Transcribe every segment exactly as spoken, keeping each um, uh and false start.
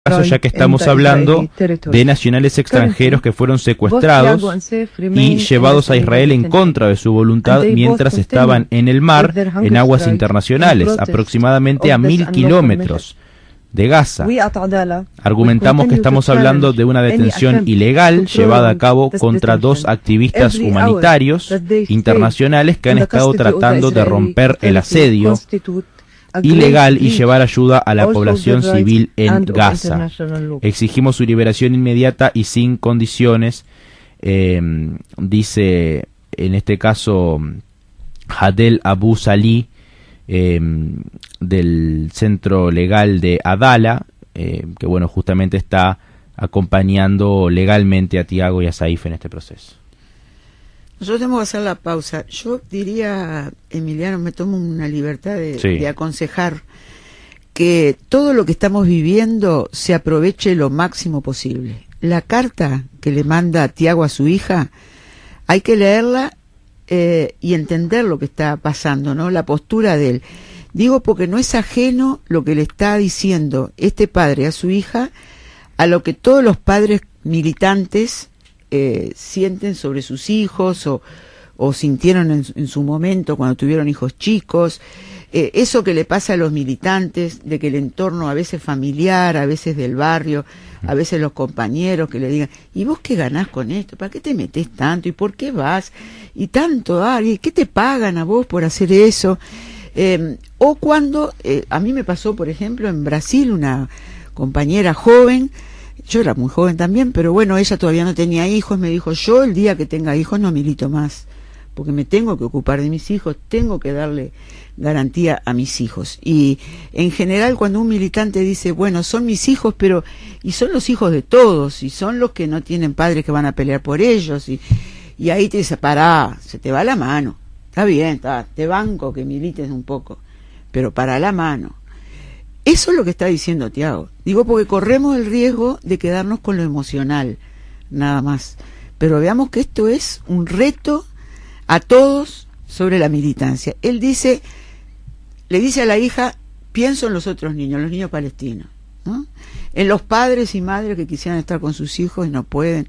caso, ya que estamos hablando de nacionales extranjeros que fueron secuestrados y llevados a Israel en contra de su voluntad mientras estaban en el mar, en aguas internacionales, aproximadamente a mil kilómetros de Gaza. Argumentamos que estamos hablando de una detención ilegal llevada a cabo contra dos activistas humanitarios internacionales que han estado tratando de romper el asedio ilegal y llevar ayuda a la población civil en Gaza. Exigimos su liberación inmediata y sin condiciones, eh, dice en este caso Hadel Abu Salih, eh, del centro legal de Adala, eh, que bueno, justamente está acompañando legalmente a Tiago y a Saif en este proceso. Nosotros tenemos que hacer la pausa. Yo diría, Emiliano, me tomo una libertad de, sí. de aconsejar que todo lo que estamos viviendo se aproveche lo máximo posible. La carta que le manda Tiago a su hija, hay que leerla eh, y entender lo que está pasando, ¿no? La postura de él. Digo porque no es ajeno lo que le está diciendo este padre a su hija, a lo que todos los padres militantes Eh, sienten sobre sus hijos o, o sintieron en, en su momento cuando tuvieron hijos chicos, eh, eso que le pasa a los militantes, de que el entorno a veces familiar, a veces del barrio, a veces los compañeros que le digan, ¿y vos qué ganás con esto? ¿Para qué te metés tanto? ¿Y por qué vas? Y tanto, ah, ¿y qué te pagan a vos por hacer eso? Eh, o cuando, eh, a mí me pasó, por ejemplo, en Brasil, una compañera joven. Yo era muy joven también, pero bueno, ella todavía no tenía hijos, me dijo, yo el día que tenga hijos no milito más, porque me tengo que ocupar de mis hijos, tengo que darle garantía a mis hijos. Y en general cuando un militante dice, bueno, son mis hijos, pero y son los hijos de todos, y son los que no tienen padres que van a pelear por ellos, y, y ahí te dice, pará, se te va la mano, está bien, está, te banco que milites un poco, pero para la mano. Eso es lo que está diciendo Tiago. Digo porque corremos el riesgo de quedarnos con lo emocional, nada más. Pero veamos que esto es un reto a todos sobre la militancia. Él dice, le dice a la hija, pienso en los otros niños, los niños palestinos, ¿no? En los padres y madres que quisieran estar con sus hijos y no pueden.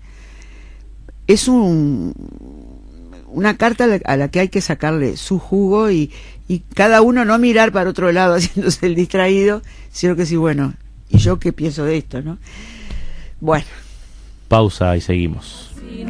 Es un, una carta a la, a la que hay que sacarle su jugo y y cada uno no mirar para otro lado haciéndose el distraído, sino que sí, bueno, ¿y yo qué pienso de esto, no? Bueno. Pausa y seguimos.